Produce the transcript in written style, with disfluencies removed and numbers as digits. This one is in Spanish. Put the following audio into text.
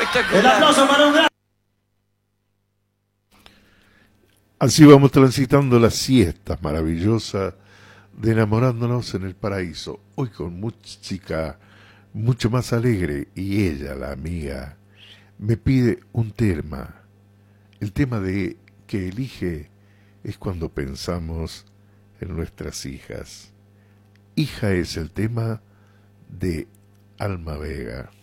El aplauso para un gran... Así vamos transitando las siestas maravillosas de Enamorándonos en el Paraíso. Hoy con música mucho más alegre y ella, la amiga, me pide un tema. El tema de que elige es cuando pensamos en nuestras hijas. Hija es el tema de Alma Vega.